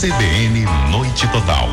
CBN Noite Total.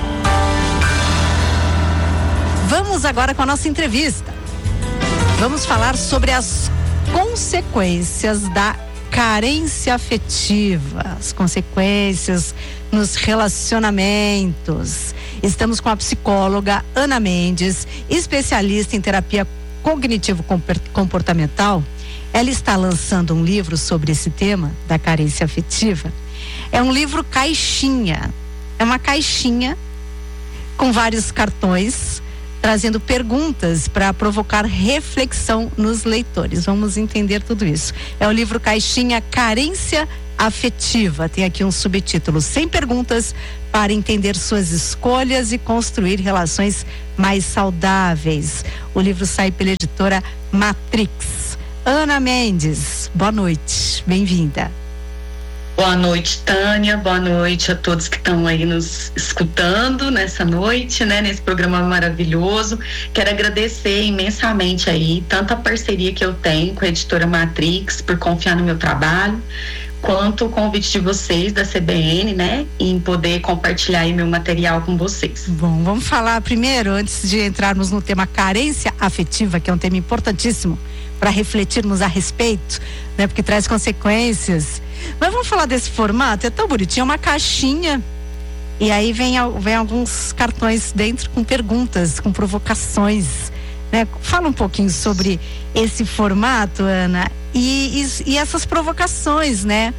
Vamos agora com a nossa entrevista. Vamos falar sobre as consequências da carência afetiva, as consequências nos relacionamentos. Estamos com a psicóloga Ana Mendes, especialista em terapia cognitivo-comportamental. Ela está lançando um livro sobre esse tema da carência afetiva. É um livro caixinha. É uma caixinha com vários cartões, trazendo perguntas para provocar reflexão nos leitores. Vamos entender tudo isso. É o livro Caixinha Carência Afetiva. Tem aqui um subtítulo: 100 perguntas para entender suas escolhas e construir relações mais saudáveis. O livro sai pela editora Matrix. Ana Mendes, boa noite, bem-vinda. Boa noite, Tânia, boa noite a todos que estão aí nos escutando nessa noite, né, nesse programa maravilhoso. Quero agradecer imensamente aí, tanto a parceria que eu tenho com a editora Matrix, por confiar no meu trabalho, quanto o convite de vocês da CBN, né, em poder compartilhar aí meu material com vocês. Bom, vamos falar primeiro, antes de entrarmos no tema carência afetiva, que é um tema importantíssimo para refletirmos a respeito, né, porque traz consequências. Mas vamos falar desse formato, é tão bonitinho, é uma caixinha e aí vem alguns cartões dentro com perguntas, com provocações, né? Fala um pouquinho sobre esse formato, Ana, e essas provocações, né?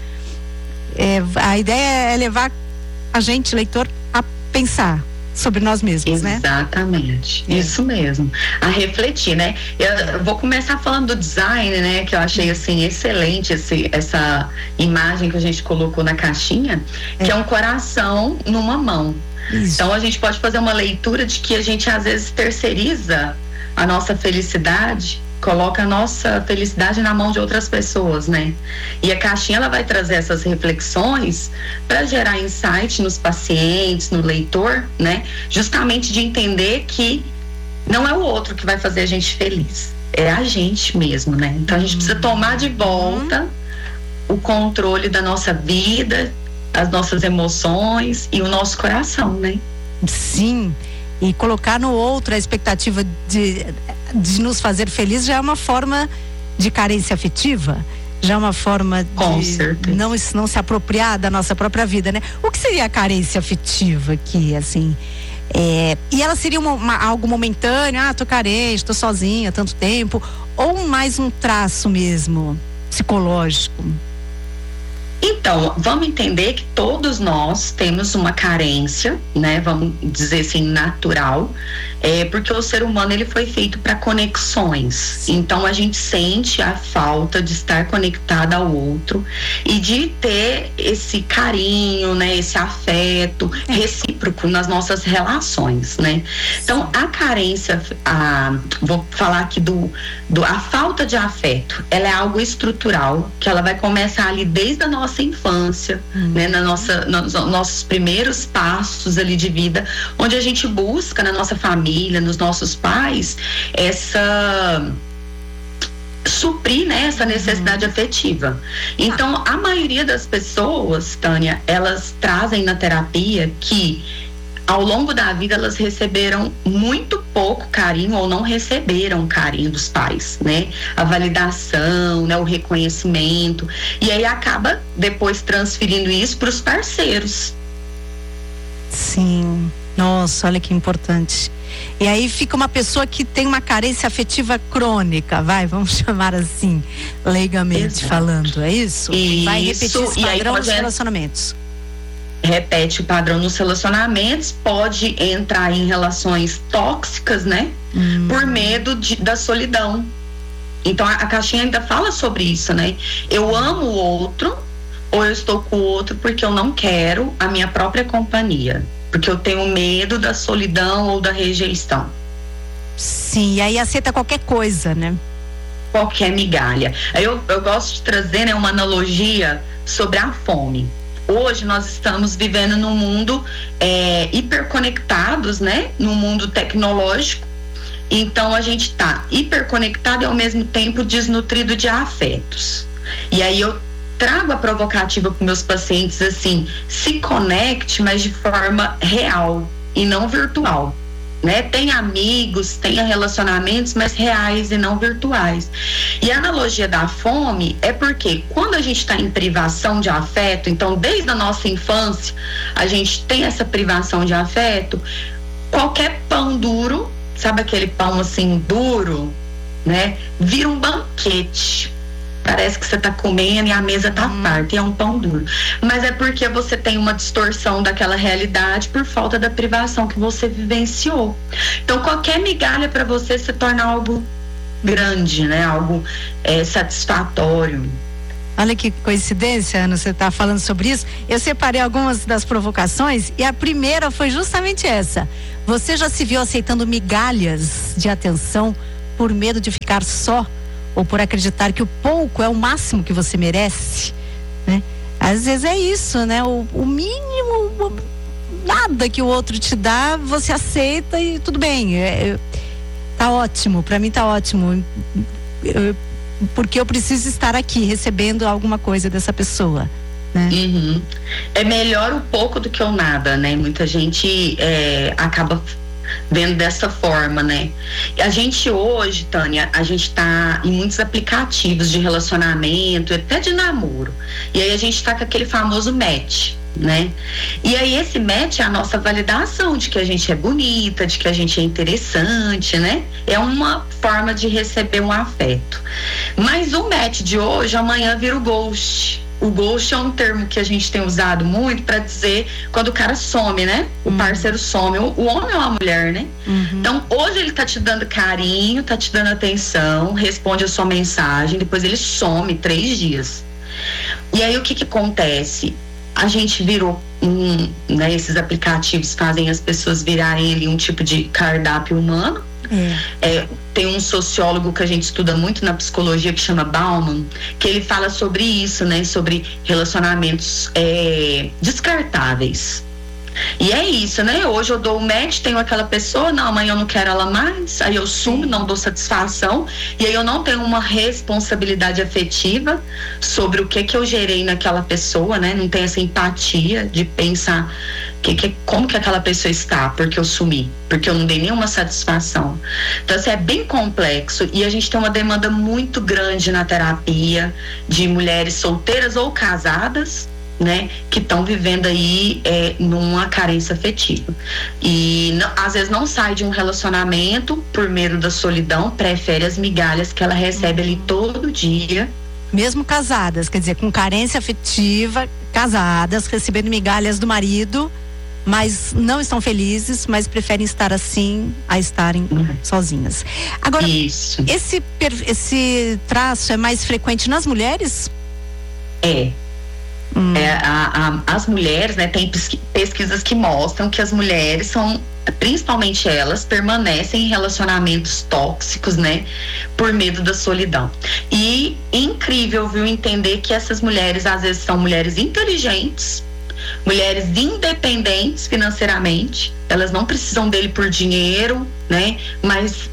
A ideia é levar a gente, leitor, a pensar sobre nós mesmos, né? Exatamente, isso mesmo, a refletir, né? Eu vou começar falando do design, né? Que eu achei, assim, excelente essa imagem que a gente colocou na caixinha, que é um coração numa mão. Isso. Então a gente pode fazer uma leitura de que a gente às vezes terceiriza a nossa felicidade, coloca a nossa felicidade na mão de outras pessoas, né? E a caixinha, ela vai trazer essas reflexões para gerar insight nos pacientes, no leitor, né? Justamente de entender que não é o outro que vai fazer a gente feliz, é a gente mesmo, né? Então a gente precisa tomar de volta o controle da nossa vida, as nossas emoções e o nosso coração, né? Sim. E colocar no outro a expectativa de nos fazer felizes já é uma forma de carência afetiva, já é uma forma de não se apropriar da nossa própria vida, né? O que seria a carência afetiva aqui, assim? E ela seria algo momentâneo, tô carente, tô sozinha há tanto tempo, ou mais um traço mesmo psicológico? Então, vamos entender que todos nós temos uma carência, né? Vamos dizer assim, natural, porque o ser humano, ele foi feito para conexões. Então a gente sente a falta de estar conectada ao outro e de ter esse carinho, né? Esse afeto recíproco nas nossas relações, né? Então a carência, vou falar aqui a falta de afeto, ela é algo estrutural, que ela vai começar ali desde a nossa infância, né? Nos nossos primeiros passos ali de vida, onde a gente busca na nossa família, nos nossos pais, suprir, né, essa necessidade afetiva. Então, a maioria das pessoas, Tânia, elas trazem na terapia que ao longo da vida elas receberam muito pouco carinho ou não receberam carinho dos pais, né? A validação, né? O reconhecimento, e aí acaba depois transferindo isso para os parceiros. Sim, nossa, olha que importante. E aí fica uma pessoa que tem uma carência afetiva crônica, vamos chamar assim, leigamente falando, é isso? Isso. Vai repetir esse padrão nos relacionamentos. Repete o padrão nos relacionamentos, pode entrar em relações tóxicas, né? Por medo da solidão. Então a caixinha ainda fala sobre isso, né? Eu amo o outro, ou eu estou com o outro porque eu não quero a minha própria companhia, porque eu tenho medo da solidão ou da rejeição. Sim, e aí aceita qualquer coisa, né? Qualquer migalha. Aí eu gosto de trazer, né, uma analogia sobre a fome. Hoje nós estamos vivendo num mundo hiperconectados, né? Num mundo tecnológico. Então a gente está hiperconectado e ao mesmo tempo desnutrido de afetos. E aí eu trago a provocativa para meus pacientes assim: se conecte, mas de forma real e não virtual, né? Tenha amigos, tenha relacionamentos, mas reais e não virtuais. E a analogia da fome é porque quando a gente está em privação de afeto, então desde a nossa infância a gente tem essa privação de afeto, qualquer pão duro, sabe aquele pão assim duro, né? Vira um banquete. Parece que você está comendo e a mesa está farta, e é um pão duro. Mas é porque você tem uma distorção daquela realidade por falta da privação que você vivenciou. Então, qualquer migalha para você se torna algo grande, né? Algo satisfatório. Olha que coincidência, Ana, você está falando sobre isso. Eu separei algumas das provocações e a primeira foi justamente essa. Você já se viu aceitando migalhas de atenção por medo de ficar só? Ou por acreditar que o pouco é o máximo que você merece, né? Às vezes é isso, né? O mínimo, nada que o outro te dá, você aceita e tudo bem. Tá ótimo, pra mim tá ótimo. Porque eu preciso estar aqui recebendo alguma coisa dessa pessoa, né? Uhum. É melhor o pouco do que o nada, né? Muita gente acaba vendo dessa forma, né? A gente hoje, Tânia, a gente tá em muitos aplicativos de relacionamento, até de namoro. E aí a gente tá com aquele famoso match, né? E aí esse match é a nossa validação de que a gente é bonita, de que a gente é interessante, né? É uma forma de receber um afeto. Mas o match de hoje, amanhã vira o ghost. O ghost é um termo que a gente tem usado muito para dizer quando o cara some, né? O parceiro some. O homem ou a mulher, né? Então, hoje ele tá te dando carinho, tá te dando atenção, responde a sua mensagem, depois ele some 3 dias. E aí, o que acontece? A gente virou, né? Esses aplicativos fazem as pessoas virarem ali um tipo de cardápio humano. Tem um sociólogo que a gente estuda muito na psicologia que chama Bauman, que ele fala sobre isso, né? Sobre relacionamentos descartáveis. E é isso, né? Hoje eu dou o match, tenho aquela pessoa, não, amanhã eu não quero ela mais, aí eu sumo, não dou satisfação, e aí eu não tenho uma responsabilidade afetiva sobre o que eu gerei naquela pessoa, né? Não tenho essa empatia de pensar como que aquela pessoa está, porque eu sumi, porque eu não dei nenhuma satisfação. Então, assim, é bem complexo e a gente tem uma demanda muito grande na terapia de mulheres solteiras ou casadas, né, que estão vivendo aí numa carência afetiva e às vezes não sai de um relacionamento por medo da solidão, prefere as migalhas que ela recebe ali todo dia. Mesmo casadas, quer dizer, com carência afetiva, casadas, recebendo migalhas do marido, mas não estão felizes, mas preferem estar assim a estarem sozinhas. Agora, isso. Esse traço é mais frequente nas mulheres? As mulheres, né, tem pesquisas que mostram que as mulheres são, principalmente elas, permanecem em relacionamentos tóxicos, né, por medo da solidão. E incrível, viu, entender que essas mulheres às vezes são mulheres inteligentes, mulheres independentes financeiramente, elas não precisam dele por dinheiro, né, mas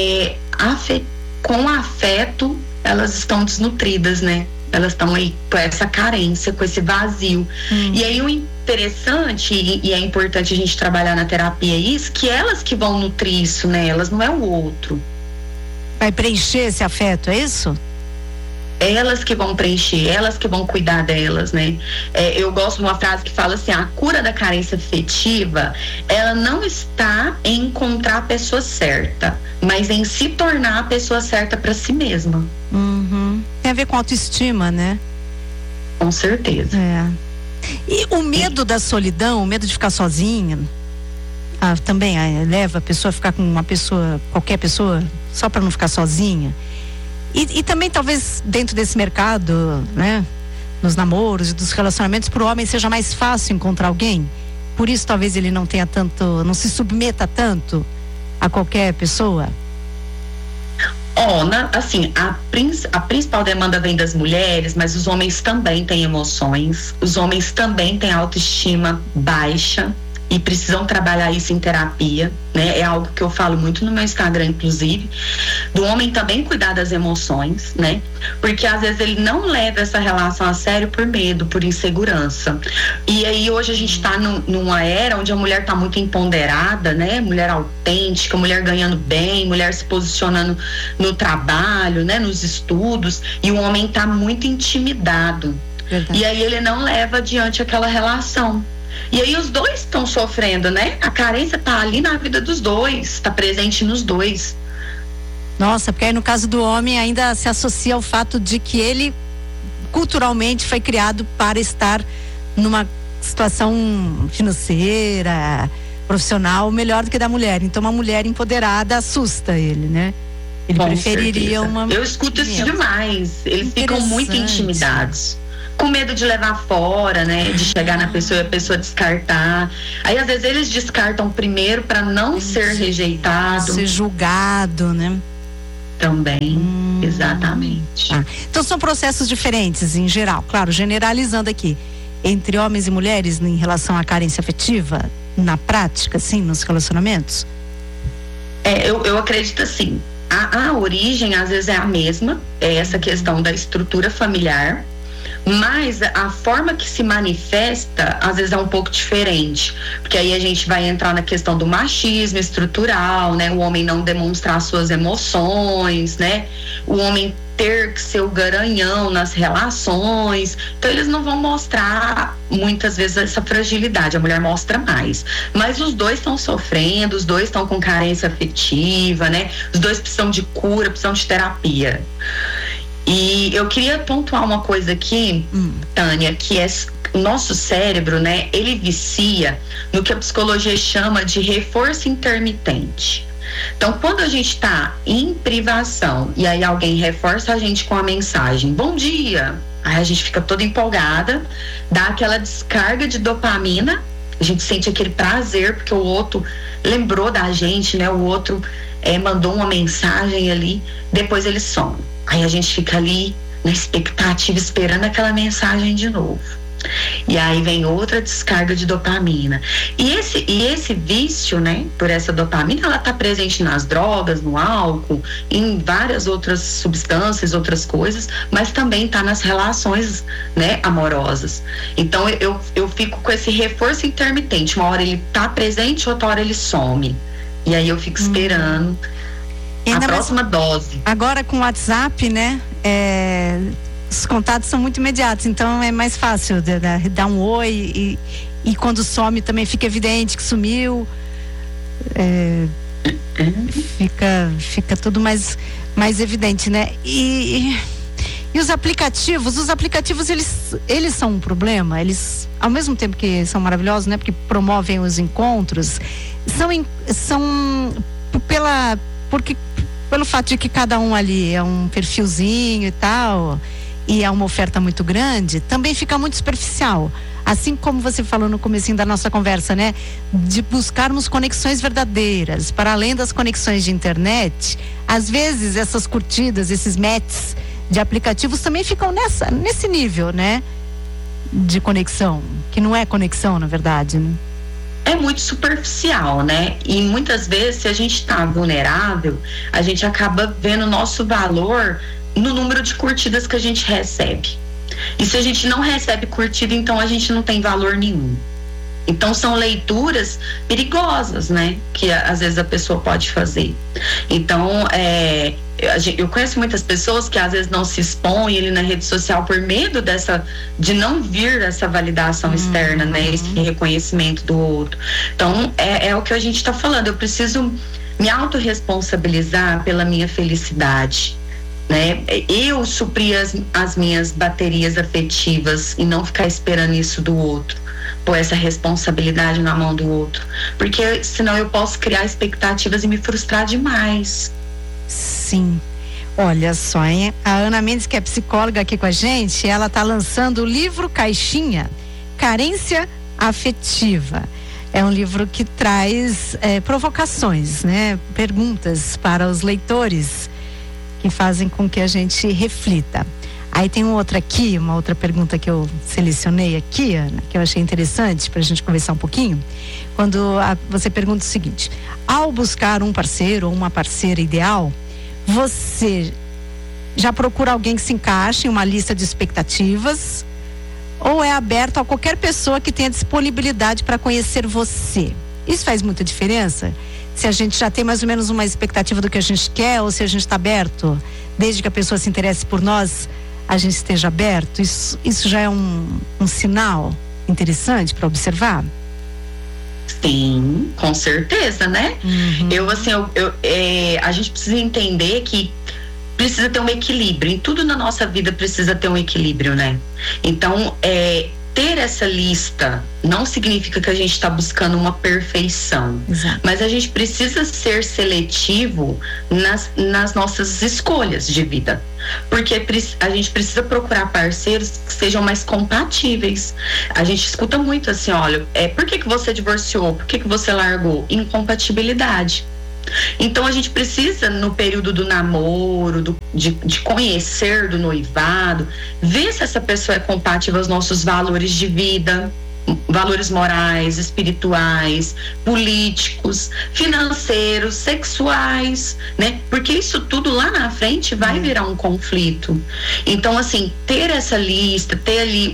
com afeto elas estão desnutridas, né? Elas estão aí com essa carência, com esse vazio. E aí o interessante, e é importante a gente trabalhar na terapia isso, que elas que vão nutrir isso nelas, não é o outro. Vai preencher esse afeto, é isso? Elas que vão preencher, elas que vão cuidar delas, né? Eu gosto de uma frase que fala assim: a cura da carência afetiva, ela não está em encontrar a pessoa certa, mas em se tornar a pessoa certa para si mesma. Tem a ver com autoestima, né? Com certeza. E o medo da solidão, o medo de ficar sozinha, também leva a pessoa a ficar com uma pessoa, qualquer pessoa, só para não ficar sozinha. E também talvez dentro desse mercado, né, nos namoros e dos relacionamentos, para o homem seja mais fácil encontrar alguém. Por isso talvez ele não tenha tanto, não se submeta tanto a qualquer pessoa. Assim, a principal demanda vem das mulheres, mas os homens também têm emoções, os homens também têm autoestima baixa, e precisam trabalhar isso em terapia, né? É algo que eu falo muito no meu Instagram, inclusive, do homem também cuidar das emoções, né? Porque às vezes ele não leva essa relação a sério por medo, por insegurança. E aí hoje a gente está numa era onde a mulher está muito empoderada, né? Mulher autêntica, mulher ganhando bem, mulher se posicionando no trabalho, né? Nos estudos, e o homem está muito intimidado. Verdade. E aí ele não leva adiante aquela relação. E aí os dois estão sofrendo, né? A carência tá ali na vida dos dois, tá presente nos dois. Nossa, porque aí no caso do homem ainda se associa ao fato de que ele culturalmente foi criado para estar numa situação financeira, profissional melhor do que da mulher. Então uma mulher empoderada assusta ele, né? Ele Com preferiria certeza. uma... Eu escuto isso demais. Eles ficam muito intimidados, com medo de levar fora, né? De chegar na pessoa e a pessoa descartar. Aí às vezes eles descartam primeiro para não ser rejeitado. Ser julgado, né? Também, exatamente. Então são processos diferentes em geral, claro, generalizando aqui, entre homens e mulheres em relação à carência afetiva, na prática, sim, nos relacionamentos? Eu acredito assim, a origem às vezes é a mesma, é essa questão da estrutura familiar, mas a forma que se manifesta às vezes é um pouco diferente, porque aí a gente vai entrar na questão do machismo estrutural, né? O homem não demonstrar suas emoções, né? O homem ter que ser o garanhão nas relações, então eles não vão mostrar muitas vezes essa fragilidade, a mulher mostra mais, mas os dois estão sofrendo, os dois estão com carência afetiva, né? Os dois precisam de cura, precisam de terapia. E eu queria pontuar uma coisa aqui, Tânia, que é o nosso cérebro, né? Ele vicia no que a psicologia chama de reforço intermitente. Então, quando a gente está em privação e aí alguém reforça a gente com a mensagem, bom dia, aí a gente fica toda empolgada, dá aquela descarga de dopamina, a gente sente aquele prazer porque o outro lembrou da gente, né? O outro mandou uma mensagem ali, depois ele some. Aí a gente fica ali na expectativa, esperando aquela mensagem de novo. E aí vem outra descarga de dopamina. E esse vício, né, por essa dopamina, ela tá presente nas drogas, no álcool, em várias outras substâncias, outras coisas, mas também tá nas relações, né, amorosas. Então eu fico com esse reforço intermitente. Uma hora ele tá presente, outra hora ele some. E aí eu fico esperando a próxima dose. Agora com o WhatsApp, né? Os contatos são muito imediatos, então é mais fácil dar um oi e quando some também fica evidente que sumiu. Fica tudo mais evidente, né? E os aplicativos eles são um problema. Eles, ao mesmo tempo que são maravilhosos, né? Porque promovem os encontros, pelo fato de que cada um ali é um perfilzinho e tal, e é uma oferta muito grande, também fica muito superficial. Assim como você falou no comecinho da nossa conversa, né? De buscarmos conexões verdadeiras, para além das conexões de internet, às vezes essas curtidas, esses matches de aplicativos também ficam nesse nível, né? De conexão, que não é conexão, na verdade, né? É muito superficial, né? E muitas vezes, se a gente está vulnerável, a gente acaba vendo o nosso valor no número de curtidas que a gente recebe. E se a gente não recebe curtida, então a gente não tem valor nenhum. Então são leituras perigosas, né? Que às vezes a pessoa pode fazer. Então, eu conheço muitas pessoas que às vezes não se expõem ali na rede social por medo de não vir essa validação externa, né? Esse reconhecimento do outro. Então, é o que a gente está falando. Eu preciso me autorresponsabilizar pela minha felicidade, né? Eu suprir as minhas baterias afetivas e não ficar esperando isso do outro, pôr essa responsabilidade na mão do outro, porque senão eu posso criar expectativas e me frustrar demais. Sim, olha só, hein? A Ana Mendes, que é psicóloga aqui com a gente, ela tá lançando o livro Caixinha, Carência Afetiva. É um livro que traz provocações, né? Perguntas para os leitores que fazem com que a gente reflita. Aí tem uma outra pergunta que eu selecionei aqui, Ana, que eu achei interessante pra gente conversar um pouquinho. Quando você pergunta o seguinte: ao buscar um parceiro ou uma parceira ideal, você já procura alguém que se encaixe em uma lista de expectativas, ou é aberto a qualquer pessoa que tenha disponibilidade para conhecer você? Isso faz muita diferença? Se a gente já tem mais ou menos uma expectativa do que a gente quer, ou se a gente está aberto, desde que a pessoa se interesse por nós, a gente esteja aberto? Isso já é um sinal interessante para observar? Sim, com certeza, né? A gente precisa entender que precisa ter um equilíbrio. Em tudo na nossa vida precisa ter um equilíbrio, né? Então, ter essa lista não significa que a gente está buscando uma perfeição. Exato. Mas a gente precisa ser seletivo nas nossas escolhas de vida, porque a gente precisa procurar parceiros que sejam mais compatíveis. A gente escuta muito assim: olha, por que você divorciou? Por que você largou? Incompatibilidade. Então a gente precisa, no período do namoro, de conhecer, do noivado, ver se essa pessoa é compatível aos nossos valores de vida, valores morais, espirituais, políticos, financeiros, sexuais, né? Porque isso tudo lá na frente vai virar um conflito. Então, assim, ter essa lista, ter ali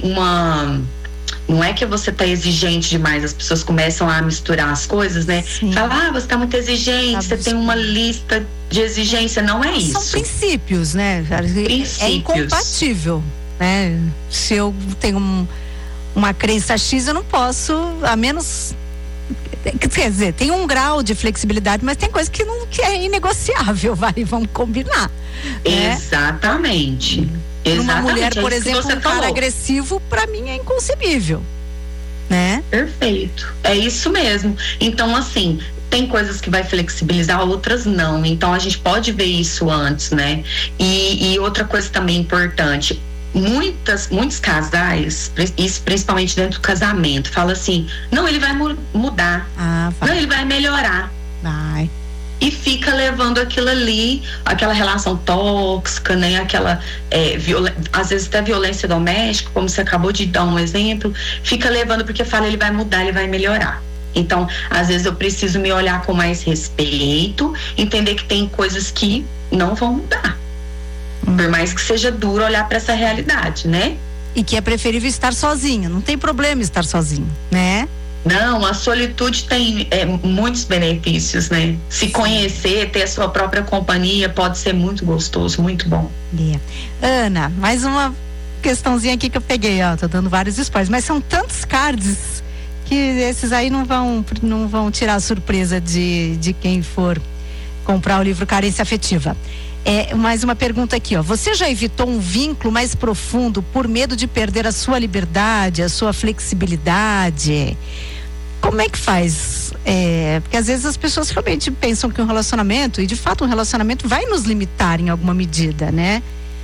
não é que você tá exigente demais, as pessoas começam a misturar as coisas, né? Sim. Fala, você tá muito exigente, você tem uma lista de exigência. Não é isso. São princípios, né? Princípios. É incompatível, né? Se eu tenho uma crença X, eu não posso, a menos... Quer dizer, tem um grau de flexibilidade, mas tem coisa que é inegociável, vamos combinar. Né? Exatamente. Uma mulher, por exemplo, um cara agressivo, para mim é inconcebível, né? Perfeito, é isso mesmo. Então, assim, tem coisas que vai flexibilizar, outras não. Então, a gente pode ver isso antes, né? E outra coisa também importante: muitos casais, isso principalmente dentro do casamento, fala assim: não, ele vai mudar, não, ele vai melhorar. Vai. E fica levando aquilo ali, aquela relação tóxica, né? Aquela, às vezes até violência doméstica, como você acabou de dar um exemplo, fica levando porque fala, ele vai mudar, ele vai melhorar. Então, às vezes eu preciso me olhar com mais respeito, entender que tem coisas que não vão mudar. Por mais que seja duro olhar para essa realidade, né? E que é preferível estar sozinho, não tem problema estar sozinho, né? Não, a solitude tem muitos benefícios, né? Se conhecer, ter a sua própria companhia pode ser muito gostoso, muito bom. Ana, mais uma questãozinha aqui que eu peguei, ó, tô dando vários spoilers, mas são tantos cards que esses aí não vão tirar a surpresa de quem for comprar o livro Carência Afetiva. Mais uma pergunta aqui, ó. Você já evitou um vínculo mais profundo por medo de perder a sua liberdade, a sua flexibilidade? Como é que faz? Porque às vezes as pessoas realmente pensam que um relacionamento, e de fato um relacionamento vai nos limitar em alguma medida, né?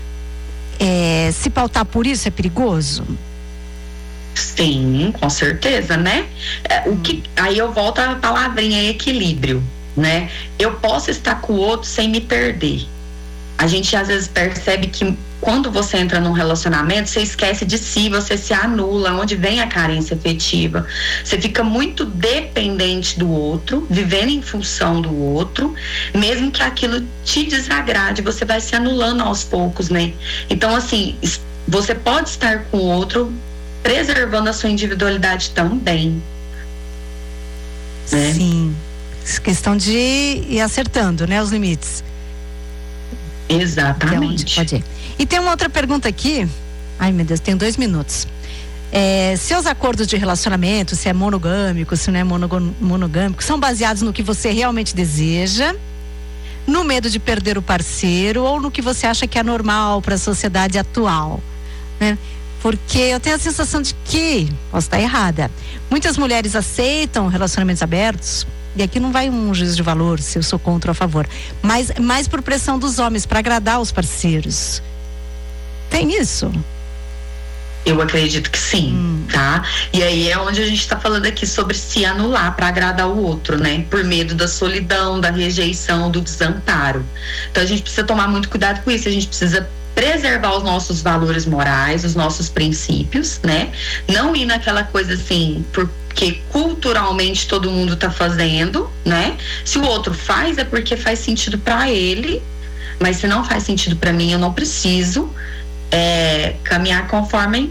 Se pautar por isso é perigoso? Sim, com certeza, né? Aí eu volto à palavrinha equilíbrio, né? Eu posso estar com o outro sem me perder. A gente às vezes percebe que quando você entra num relacionamento, você esquece de si, você se anula, onde vem a carência afetiva. Você fica muito dependente do outro, vivendo em função do outro, mesmo que aquilo te desagrade, você vai se anulando aos poucos, né? Então, assim, você pode estar com o outro preservando a sua individualidade também. Né? Sim. Questão de ir acertando, né, os limites. Exatamente. Pode ir. E tem uma outra pergunta aqui. Ai, meu Deus, tem 2 minutos. Seus acordos de relacionamento, se é monogâmico, se não é monogâmico, são baseados no que você realmente deseja, no medo de perder o parceiro ou no que você acha que é normal para a sociedade atual, né? Porque eu tenho a sensação de que, posso estar errada, muitas mulheres aceitam relacionamentos abertos. E aqui não vai um juízo de valor, se eu sou contra ou a favor, mas mais por pressão dos homens, para agradar os parceiros. Tem isso? Eu acredito que sim, tá? E aí é onde a gente tá falando aqui sobre se anular para agradar o outro, né? Por medo da solidão, da rejeição, do desamparo. Então a gente precisa tomar muito cuidado com isso, a gente precisa preservar os nossos valores morais, os nossos princípios, né? Não ir naquela coisa assim, porque culturalmente todo mundo tá fazendo, né? Se o outro faz, é porque faz sentido para ele, mas se não faz sentido para mim, eu não preciso caminhar conforme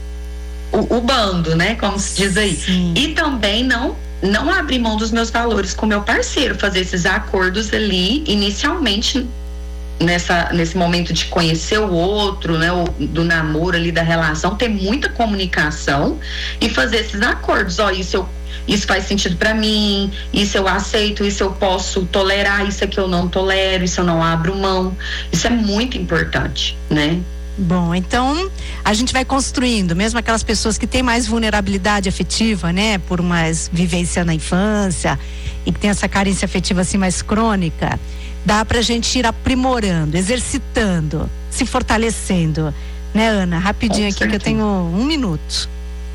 o bando, né? Como se diz aí. Sim. E também não abrir mão dos meus valores com meu parceiro, fazer esses acordos ali inicialmente nesse momento de conhecer o outro, né, do namoro ali, da relação, ter muita comunicação e fazer esses acordos. Isso faz sentido para mim, isso eu aceito, isso eu posso tolerar, isso aqui eu não tolero, isso eu não abro mão. Isso é muito importante, né? Bom, então a gente vai construindo, mesmo aquelas pessoas que têm mais vulnerabilidade afetiva, né, por mais vivência na infância e que tem essa carência afetiva assim mais crônica, dá pra gente ir aprimorando, exercitando, se fortalecendo, né, Ana? Rapidinho aqui que eu tenho 1 minuto.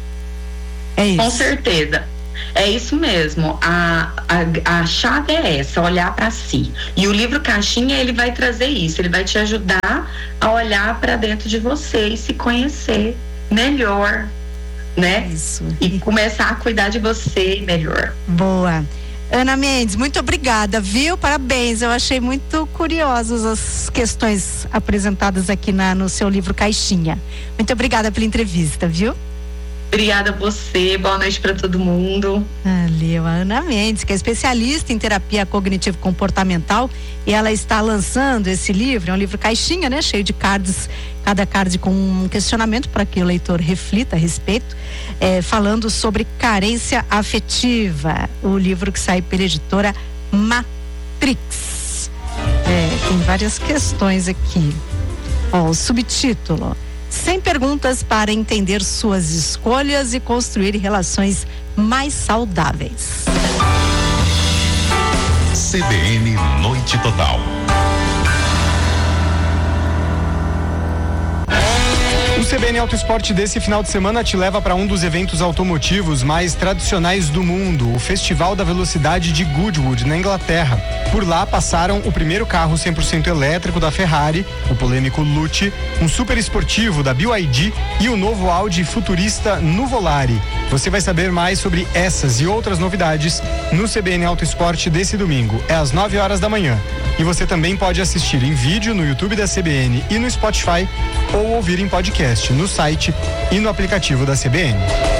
É isso. Com certeza. É isso mesmo. A chave é essa, olhar para si. E o livro Caixinha, ele vai trazer isso, ele vai te ajudar a olhar para dentro de você e se conhecer melhor, né? Isso. E começar a cuidar de você melhor. Boa. Ana Mendes, muito obrigada, viu? Parabéns, eu achei muito curiosas as questões apresentadas aqui no seu livro Caixinha. Muito obrigada pela entrevista, viu? Obrigada a você, boa noite para todo mundo. Valeu, a Ana Mendes, que é especialista em terapia cognitivo-comportamental, e ela está lançando esse livro, é um livro Caixinha, né? Cheio de cards, cada card com um questionamento para que o leitor reflita a respeito, falando sobre carência afetiva, o livro que sai pela editora Matrix. Tem várias questões aqui. O subtítulo: 100 perguntas para entender suas escolhas e construir relações mais saudáveis. CBN Noite Total. O CBN Auto Esporte desse final de semana te leva para um dos eventos automotivos mais tradicionais do mundo, o Festival da Velocidade de Goodwood, na Inglaterra. Por lá passaram o primeiro carro 100% elétrico da Ferrari, o polêmico Lucci, um super esportivo da BYD e o novo Audi futurista Nuvolari. Você vai saber mais sobre essas e outras novidades no CBN Auto Esporte desse domingo. É às 9 horas da manhã. E você também pode assistir em vídeo no YouTube da CBN e no Spotify, ou ouvir em podcast no site e no aplicativo da CBN.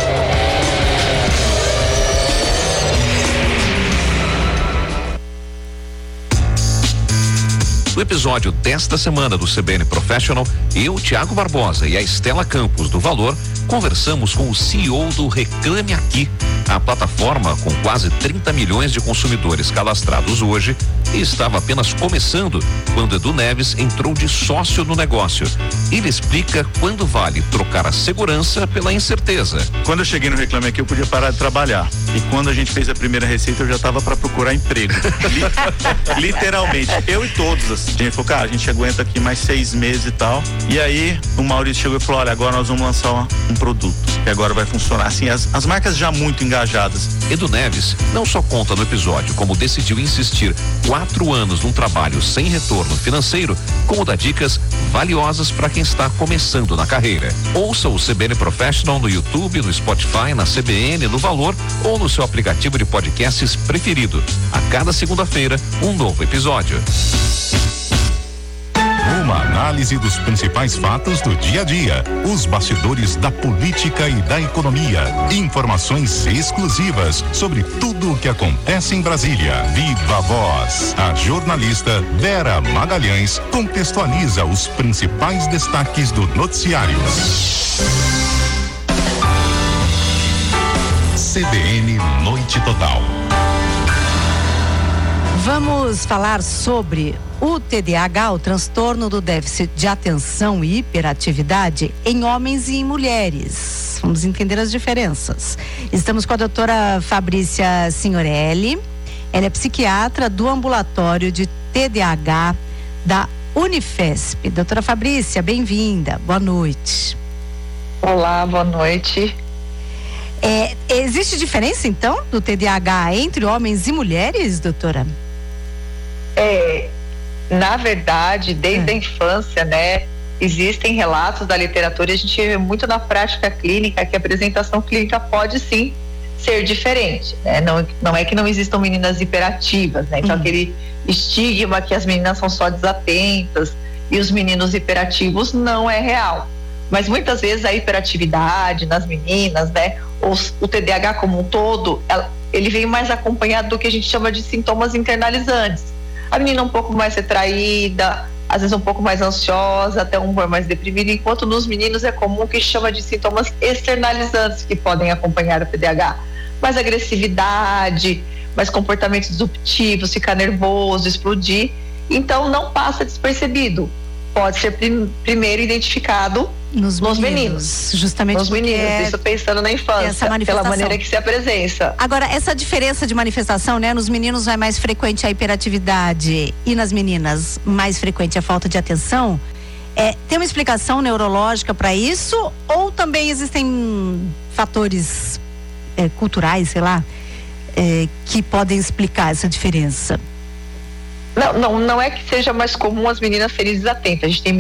No episódio desta semana do CBN Professional, eu, Thiago Barbosa e a Estela Campos do Valor conversamos com o CEO do Reclame Aqui, a plataforma com quase 30 milhões de consumidores cadastrados hoje e estava apenas começando quando Edu Neves entrou de sócio no negócio. Ele explica quando vale trocar a segurança pela incerteza. Quando eu cheguei no Reclame Aqui, eu podia parar de trabalhar. E quando a gente fez a primeira receita, eu já estava para procurar emprego. Literalmente. Eu e todos, assim. A gente falou, cara, a gente aguenta aqui mais 6 meses e tal. E aí, o Maurício chegou e falou, olha, agora nós vamos lançar um produto que agora vai funcionar. Assim, as marcas já muito engajadas. Edu Neves não só conta no episódio como decidiu insistir 4 anos num trabalho sem retorno financeiro, como dá dicas valiosas para quem está começando na carreira. Ouça o CBN Professional no YouTube, no Spotify, na CBN, no Valor ou no seu aplicativo de podcasts preferido. A cada segunda-feira, um novo episódio. Uma análise dos principais fatos do dia a dia, os bastidores da política e da economia, informações exclusivas sobre tudo o que acontece em Brasília. Viva a voz! A jornalista Vera Magalhães contextualiza os principais destaques do noticiário. CBN Noite Total. Vamos falar sobre o TDAH, o transtorno do déficit de atenção e hiperatividade em homens e em mulheres. Vamos entender as diferenças. Estamos com a doutora Fabrícia Signorelli. Ela é psiquiatra do ambulatório de TDAH da Unifesp. Doutora Fabrícia, bem-vinda. Boa noite. Olá, boa noite. Existe diferença, então, do TDAH entre homens e mulheres, doutora? Na verdade, desde a infância, né, existem relatos da literatura, e a gente vê muito na prática clínica que a apresentação clínica pode sim ser diferente, né? Não é que não existam meninas hiperativas, né? Então aquele estigma que as meninas são só desatentas e os meninos hiperativos não é real. Mas muitas vezes a hiperatividade nas meninas, né? O TDAH como um todo, ele vem mais acompanhado do que a gente chama de sintomas internalizantes. A menina um pouco mais retraída, às vezes um pouco mais ansiosa, até um humor mais deprimido, enquanto nos meninos é comum que chama de sintomas externalizantes que podem acompanhar o TDAH. Mais agressividade, mais comportamentos disruptivos, ficar nervoso, explodir. Então não passa despercebido. Pode ser primeiro identificado nos meninos. Justamente nos meninos, isso pensando na infância, pela maneira que se apresenta. Agora, essa diferença de manifestação, né? Nos meninos é mais frequente a hiperatividade e nas meninas mais frequente a falta de atenção. Tem uma explicação neurológica para isso? Ou também existem fatores culturais, sei lá, que podem explicar essa diferença? Não é que seja mais comum as meninas serem desatentas. A gente tem